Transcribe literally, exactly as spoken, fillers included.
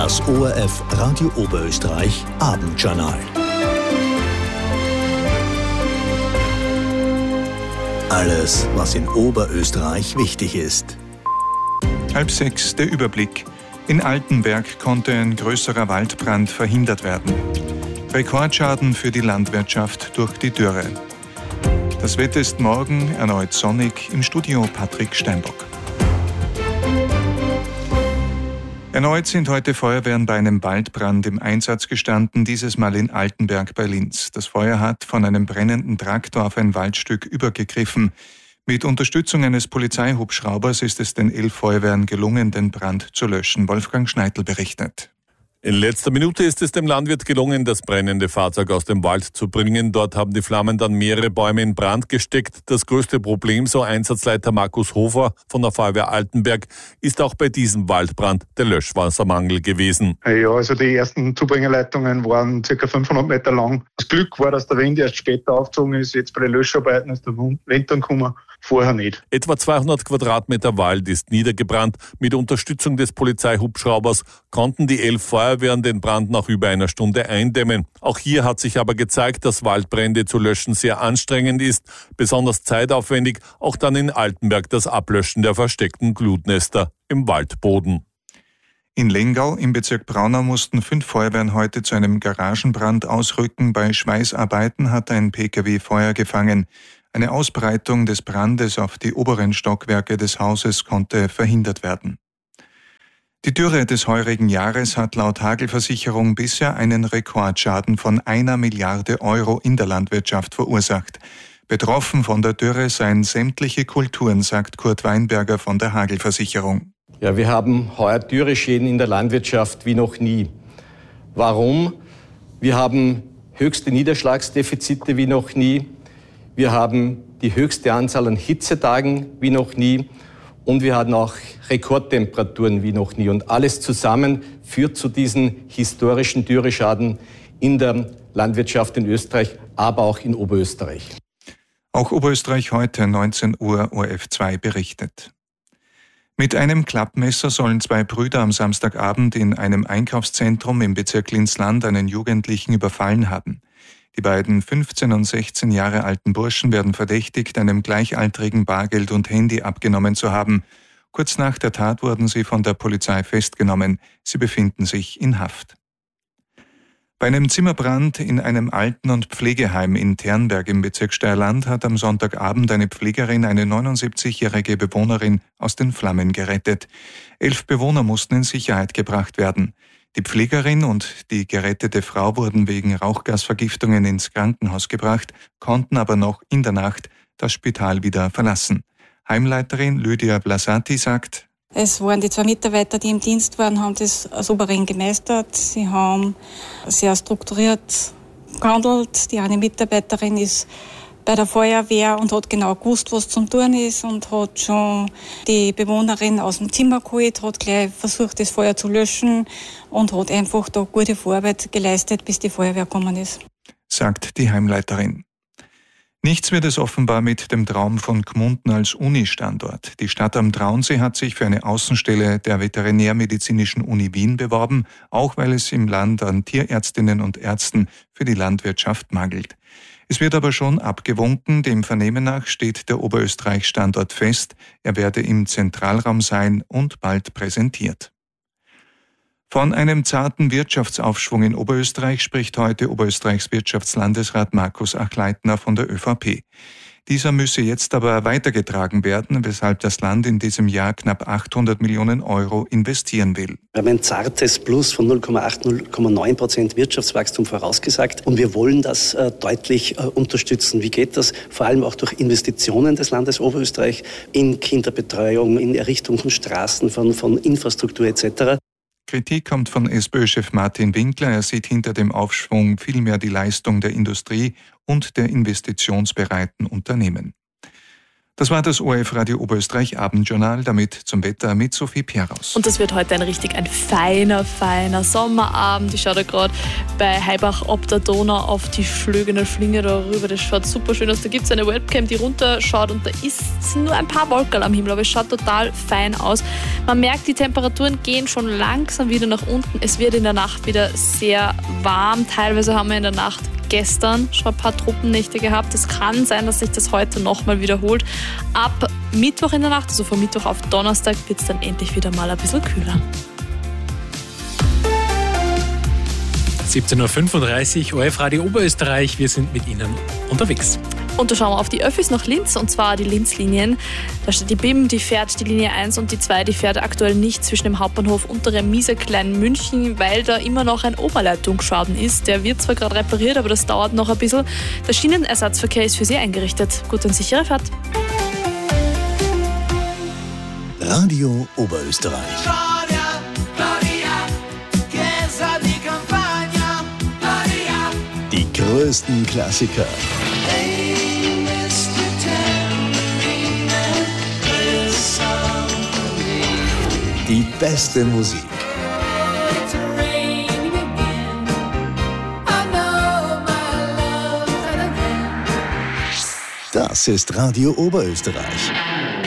Das O R F Radio Oberösterreich Abendjournal. Alles, was in Oberösterreich wichtig ist. Halb sechs, der Überblick. In Altenberg konnte ein größerer Waldbrand verhindert werden. Rekordschaden für die Landwirtschaft durch die Dürre. Das Wetter ist morgen erneut sonnig. Im Studio Patrick Steinbock. Erneut sind heute Feuerwehren bei einem Waldbrand im Einsatz gestanden, dieses Mal in Altenberg bei Linz. Das Feuer hat von einem brennenden Traktor auf ein Waldstück übergegriffen. Mit Unterstützung eines Polizeihubschraubers ist es den elf Feuerwehren gelungen, den Brand zu löschen. Wolfgang Schneidl berichtet. In letzter Minute ist es dem Landwirt gelungen, das brennende Fahrzeug aus dem Wald zu bringen. Dort haben die Flammen dann mehrere Bäume in Brand gesteckt. Das größte Problem, so Einsatzleiter Markus Hofer von der Feuerwehr Altenberg, ist auch bei diesem Waldbrand der Löschwassermangel gewesen. Ja, also die ersten Zubringerleitungen waren ca. fünfhundert Meter lang. Das Glück war, dass der Wind erst später aufgezogen ist. Jetzt bei den Löscharbeiten ist der Wind dann gekommen. Vorher nicht. Etwa zweihundert Quadratmeter Wald ist niedergebrannt. Mit Unterstützung des Polizeihubschraubers konnten die elf Feuerwehren den Brand nach über einer Stunde eindämmen. Auch hier hat sich aber gezeigt, dass Waldbrände zu löschen sehr anstrengend ist, besonders zeitaufwendig, auch dann in Altenberg das Ablöschen der versteckten Glutnester im Waldboden. In Lengau im Bezirk Braunau mussten fünf Feuerwehren heute zu einem Garagenbrand ausrücken. Bei Schweißarbeiten hat ein Pkw Feuer gefangen. Eine Ausbreitung des Brandes auf die oberen Stockwerke des Hauses konnte verhindert werden. Die Dürre des heurigen Jahres hat laut Hagelversicherung bisher einen Rekordschaden von einer Milliarde Euro in der Landwirtschaft verursacht. Betroffen von der Dürre seien sämtliche Kulturen, sagt Kurt Weinberger von der Hagelversicherung. Ja, wir haben heuer Dürreschäden in der Landwirtschaft wie noch nie. Warum? Wir haben höchste Niederschlagsdefizite wie noch nie. Wir haben die höchste Anzahl an Hitzetagen wie noch nie und wir hatten auch Rekordtemperaturen wie noch nie. Und alles zusammen führt zu diesen historischen Dürreschaden in der Landwirtschaft in Österreich, aber auch in Oberösterreich. Auch Oberösterreich heute, neunzehn Uhr, O R F zwei berichtet. Mit einem Klappmesser sollen zwei Brüder am Samstagabend in einem Einkaufszentrum im Bezirk Linz-Land einen Jugendlichen überfallen haben. Die beiden fünfzehn und sechzehn Jahre alten Burschen werden verdächtigt, einem Gleichaltrigen Bargeld und Handy abgenommen zu haben. Kurz nach der Tat wurden sie von der Polizei festgenommen. Sie befinden sich in Haft. Bei einem Zimmerbrand in einem Alten- und Pflegeheim in Ternberg im Bezirk Steierland hat am Sonntagabend eine Pflegerin eine neunundsiebzigjährige Bewohnerin aus den Flammen gerettet. Elf Bewohner mussten in Sicherheit gebracht werden. Die Pflegerin und die gerettete Frau wurden wegen Rauchgasvergiftungen ins Krankenhaus gebracht, konnten aber noch in der Nacht das Spital wieder verlassen. Heimleiterin Lydia Blasati sagt: Es waren die zwei Mitarbeiter, die im Dienst waren, haben das souverän gemeistert. Sie haben sehr strukturiert gehandelt. Die eine Mitarbeiterin ist bei der Feuerwehr und hat genau gewusst, was zum tun ist und hat schon die Bewohnerin aus dem Zimmer geholt, hat gleich versucht, das Feuer zu löschen und hat einfach da gute Vorarbeit geleistet, bis die Feuerwehr gekommen ist, sagt die Heimleiterin. Nichts wird es offenbar mit dem Traum von Gmunden als Uni-Standort. Die Stadt am Traunsee hat sich für eine Außenstelle der Veterinärmedizinischen Uni Wien beworben, auch weil es im Land an Tierärztinnen und Ärzten für die Landwirtschaft mangelt. Es wird aber schon abgewunken, dem Vernehmen nach steht der Oberösterreich-Standort fest, er werde im Zentralraum sein und bald präsentiert. Von einem zarten Wirtschaftsaufschwung in Oberösterreich spricht heute Oberösterreichs Wirtschaftslandesrat Markus Achleitner von der ÖVP. Dieser müsse jetzt aber weitergetragen werden, weshalb das Land in diesem Jahr knapp achthundert Millionen Euro investieren will. Wir haben ein zartes Plus von null Komma acht, null Komma neun Prozent Wirtschaftswachstum vorausgesagt und wir wollen das äh, deutlich äh, unterstützen. Wie geht das? Vor allem auch durch Investitionen des Landes Oberösterreich in Kinderbetreuung, in Errichtung von Straßen, von, von Infrastruktur et cetera. Kritik kommt von SPÖ-Chef Martin Winkler. Er sieht hinter dem Aufschwung vielmehr die Leistung der Industrie und der investitionsbereiten Unternehmen. Das war das O R F Radio Oberösterreich Abendjournal, damit zum Wetter mit Sophie Pieraus. Und das wird heute ein richtig ein feiner, feiner Sommerabend. Ich schaue da gerade bei Heibach ob der Donau auf die Schlögener Schlinge da rüber. Das schaut super schön aus. Da gibt es eine Webcam, die runterschaut und da ist, sind nur ein paar Wolken am Himmel, aber es schaut total fein aus. Man merkt, die Temperaturen gehen schon langsam wieder nach unten. Es wird in der Nacht wieder sehr warm. Teilweise haben wir in der Nacht gestern schon ein paar Truppennächte gehabt. Es kann sein, dass sich das heute nochmal wiederholt. Ab Mittwoch in der Nacht, also von Mittwoch auf Donnerstag, wird es dann endlich wieder mal ein bisschen kühler. siebzehn Uhr fünfunddreißig, O R F Radio Oberösterreich. Wir sind mit Ihnen unterwegs. Und da schauen wir auf die Öffis nach Linz, und zwar die Linz-Linien. Da steht die B I M, die fährt die Linie eins und die zwei, die fährt aktuell nicht zwischen dem Hauptbahnhof Untere Miese Kleinmünchen, weil da immer noch ein Oberleitungsschaden ist. Der wird zwar gerade repariert, aber das dauert noch ein bisschen. Der Schienenersatzverkehr ist für Sie eingerichtet. Gute und sichere Fahrt. Radio Oberösterreich. Die größten Klassiker. Die beste Musik. Das ist Radio Oberösterreich.